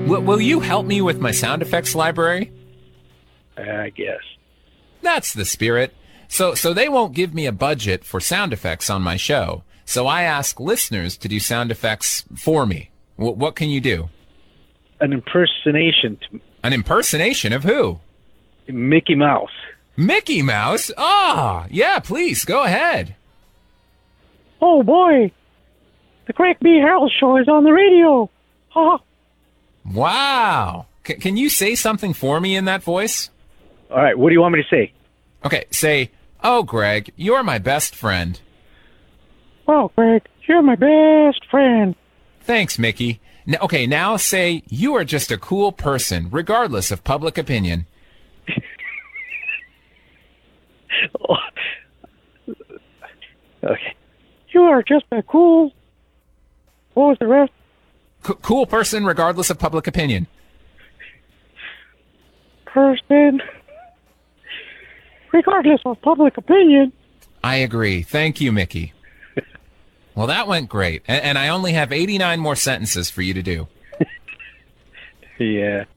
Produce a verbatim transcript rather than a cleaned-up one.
W- will you help me with my sound effects library? I guess. That's the spirit. So, so they won't give me a budget for sound effects on my show. So I ask listeners to do sound effects for me. W- what can you do? An impersonation to An impersonation of who? Mickey Mouse. Mickey Mouse? Ah, yeah, please, go ahead. Oh, boy. The Craig B. Harold Show is on the radio. Ha! Wow. C- can you say something for me in that voice? All right, what do you want me to say? Okay, say, "Oh, Greg, you're my best friend." Well, Craig, you're my best friend. Thanks, Mickey. N- okay, now say, "You are just a cool person, regardless of public opinion." Oh. Okay. You are just a cool... What was the rest? C- cool person, regardless of public opinion. Person... Regardless of public opinion. I agree. Thank you, Mickey. Well, that went great. And, and I only have eighty-nine more sentences for you to do. Yeah.